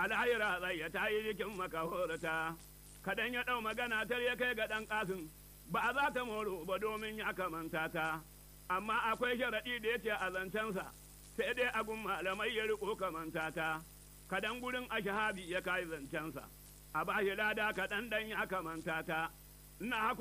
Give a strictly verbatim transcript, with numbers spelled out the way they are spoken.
alhaira zai ya tayi jikin makahorta kadan ya ɗau magana tar ya kai ga ɗan ƙasin ba a za ta moro ba domin ya kamanta ta amma akwai sharaɗi da ya ce a zancensa sai dai agun malamai ya riko kamanta ta kadan gurin ashahabi ya kai zancensa a ba shi lada kaɗan ɗan ya kamanta ta ina